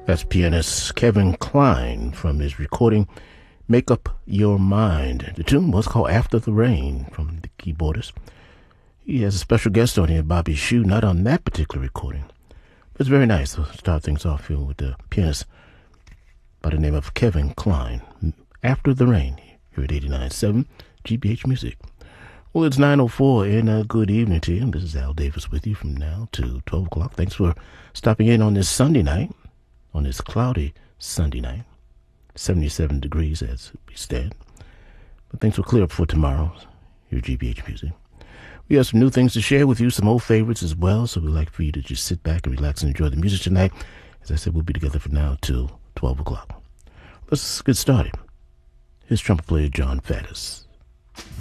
That's pianist Kevin Kline from his recording Make Up Your Mind. The tune was called After the Rain from the keyboardist. He has a special guest on here, Bobby Shew, not on that particular recording. But it's very nice to start things off here with the pianist by the name of Kevin Kline. After the Rain, here at 89.7 GBH Music. Well, it's 9:04 and good evening to you. This is Al Davis with you from now to 12 o'clock. Thanks for stopping in on this Sunday night, on this cloudy Sunday night. 77 degrees as we stand. But things will clear up for tomorrow here at GBH Music. We have some new things to share with you, some old favorites as well, so we'd like for you to just sit back and relax and enjoy the music tonight. As I said, we'll be together from now till 12 o'clock. Let's get started. Here's trumpet player John Faddis.